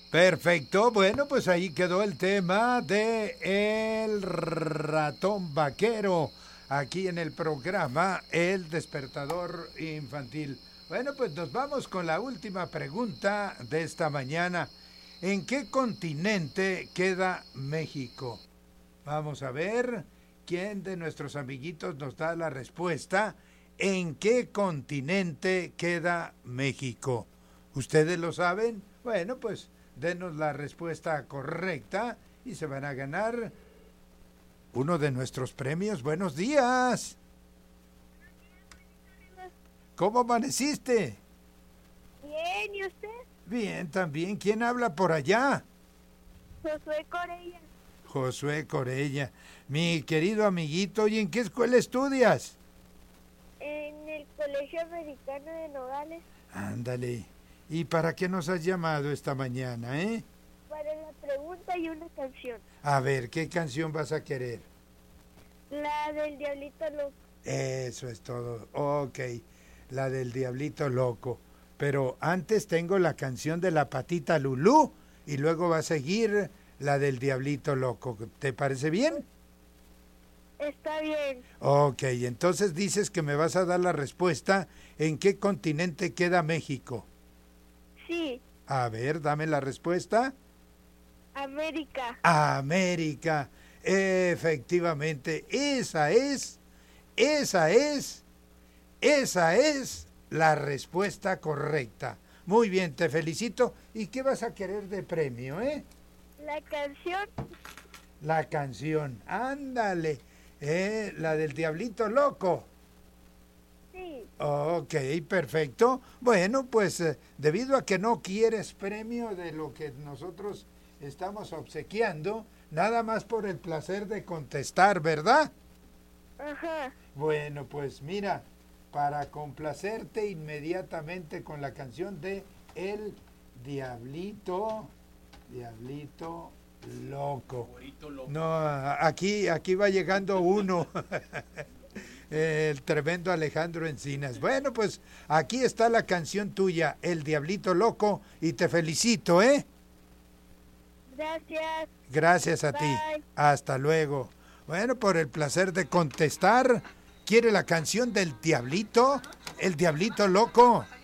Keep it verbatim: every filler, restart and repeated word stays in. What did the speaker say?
Perfecto, bueno, pues ahí quedó el tema de El Ratón Vaquero, aquí en el programa El Despertador Infantil. Bueno, pues nos vamos con la última pregunta de esta mañana. ¿En qué continente queda México? Vamos a ver quién de nuestros amiguitos nos da la respuesta. ¿En qué continente queda México? ¿Ustedes lo saben? Bueno, pues denos la respuesta correcta y se van a ganar uno de nuestros premios. Buenos días. ¿Cómo amaneciste? Bien, ¿y usted? Bien, también. ¿Quién habla por allá? Josué Corella. Josué Corella. Mi querido amiguito, ¿y en qué escuela estudias? En el Colegio Americano de Nogales. Ándale. ¿Y para qué nos has llamado esta mañana, eh? Para la pregunta y una canción. A ver, ¿qué canción vas a querer? La del Diablito Loco. Eso es todo. Ok, la del Diablito Loco. Pero antes tengo la canción de la Patita Lulú y luego va a seguir la del Diablito Loco. ¿Te parece bien? Está bien. Ok, entonces dices que me vas a dar la respuesta. ¿En qué continente queda México? Sí. A ver, dame la respuesta. América. América. Efectivamente, esa es, esa es, esa es la respuesta correcta. Muy bien, te felicito. ¿Y qué vas a querer de premio, eh? La canción. La canción, ándale, eh, la del Diablito Loco. Sí. Ok, perfecto. Bueno, pues eh, debido a que no quieres premio de lo que nosotros estamos obsequiando, nada más por el placer de contestar, ¿verdad? Ajá. Bueno, pues mira, para complacerte inmediatamente con la canción de El Diablito, Diablito Loco. No, aquí, aquí va llegando uno. El tremendo Alejandro Encinas. Bueno, pues aquí está la canción tuya, El Diablito Loco, y te felicito, ¿eh? Gracias. Gracias a Bye. ti. Hasta luego. Bueno, por el placer de contestar, ¿quiere la canción del Diablito? El Diablito Loco.